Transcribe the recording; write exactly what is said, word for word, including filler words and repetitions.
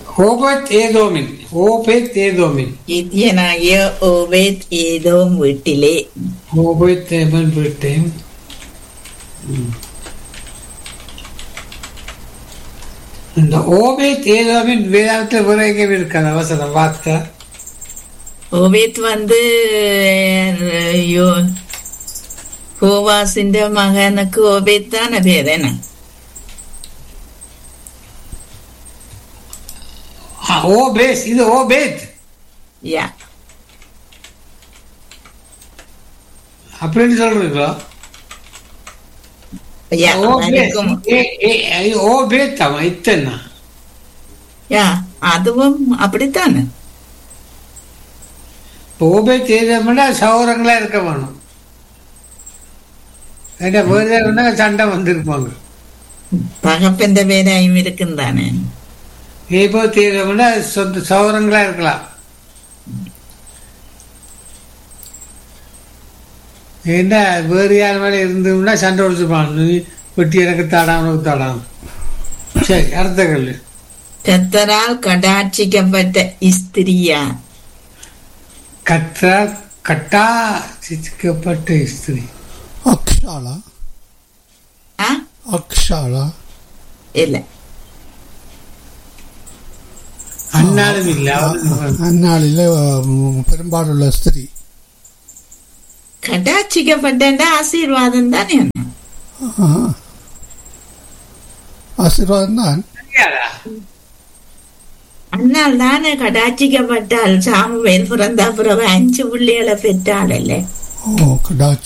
ஓபேத் ஏதோமின் ஓபேத் ஏதோமின் கிதியனாகிய ஓபேத் ஏதோம் வீட்டிலே. ஓபேத் ஏதோம் வீட்டே. இந்த ஓபேத் ஏதோமின் வேதாந்தத்தில் விரைவில் இருக்காது அவசர வார்த்தை. ஓபேத் வந்து யோ கோவாசிന്റെ மகனுக்கு ஓபேத் தானே பேர் என்ன? ஓபேஸ் இது ஓபேத். யா அப்படின்னு சொல்றீங்களா? யா ஓபேத் அவன் இத்தனை. யா அதுவும் அப்படித்தானே. ஓபேத் ஏதோம்னா சௌரங்களா இருக்க வேணும். வேற சண்டை வந்திருப்பாங்க. தகப்பந்த பேராயும் இருக்கும் தானே. இப்போ தீவிரம்னா சொந்த சௌரங்களா இருக்கலாம். ஏன்னா வேறு யார் மேலே இருந்தோம்னா சண்டை ஒழிச்சுப்பான். வெட்டி எனக்கு தாடாம உனக்கு தாடாம. சரி, அடுத்த கல். கர்த்தரால் கடாட்சிக்கப்பட்ட ஸ்திரியா? கர்த்தரால் கட்டாட்சிக்கப்பட்ட ஸ்திரீ அக்ஷாலா. அக்ஷாலா இல்ல, அந்நாளும் இல்ல. அந்நாளில பெரும்பாலுள்ள ஸ்திரீ. கடாட்சிக்கப்பட்ட ஆசீர்வாதம் தானே. ஆசீர்வாதம் தான். அன்னால் தானே கடாட்சிக்கப்பட்டால். சாமுவேல் பிறந்த பிறகு அஞ்சு பிள்ளைகளை பெற்றாள். ஓ, கடாட்சி